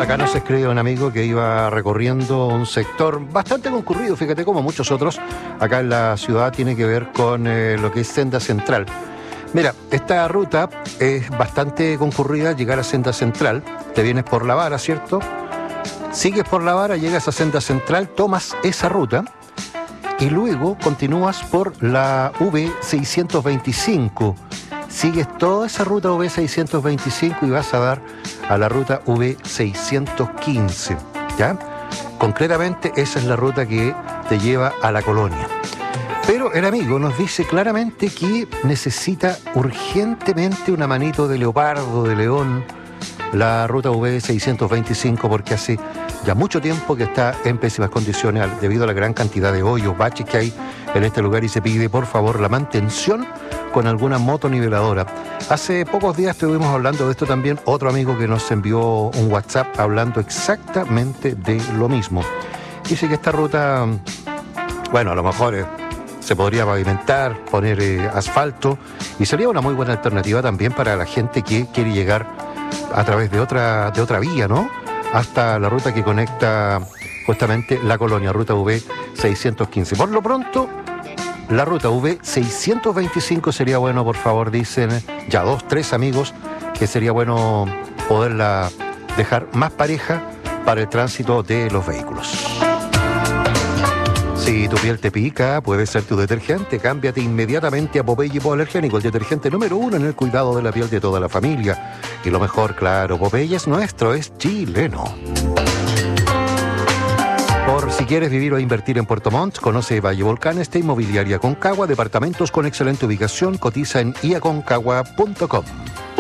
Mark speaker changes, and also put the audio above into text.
Speaker 1: acá nos escribe un amigo que iba recorriendo un sector bastante concurrido, fíjate, como muchos otros, acá en la ciudad, tiene que ver con lo que es Senda Central. Mira, esta ruta es bastante concurrida, llegar a Senda Central, te vienes por La Vara, ¿cierto? Sigues por La Vara, llegas a Senda Central, tomas esa ruta y luego continúas por la V625. Sigues toda esa ruta V625 y vas a dar a la ruta V615, ¿ya? Concretamente, esa es la ruta que te lleva a la Colonia. Pero el amigo nos dice claramente que necesita urgentemente una manito de leopardo, de león, la ruta V625, porque hace ya mucho tiempo que está en pésimas condiciones debido a la gran cantidad de hoyos, baches que hay en este lugar, y se pide por favor la mantención con alguna motoniveladora. Hace pocos días estuvimos hablando de esto también, otro amigo que nos envió un WhatsApp hablando exactamente de lo mismo. Dice que esta ruta, bueno, a lo mejor se podría pavimentar, poner asfalto, y sería una muy buena alternativa también para la gente que quiere llegar a través de otra vía, ¿no? Hasta la ruta que conecta justamente la Colonia, ruta V615. Por lo pronto, la ruta V625 sería bueno, por favor, dicen ya 2, 3 amigos, que sería bueno poderla dejar más pareja para el tránsito de los vehículos. Si tu piel te pica, puede ser tu detergente. Cámbiate inmediatamente a Popeye Hipoalergénico, el detergente número 1 en el cuidado de la piel de toda la familia. Y lo mejor, claro, Popeye es nuestro, es chileno. Por si quieres vivir o invertir en Puerto Montt, conoce Valle Volcán, inmobiliaria Aconcagua, departamentos con excelente ubicación, cotiza en iaconcagua.com.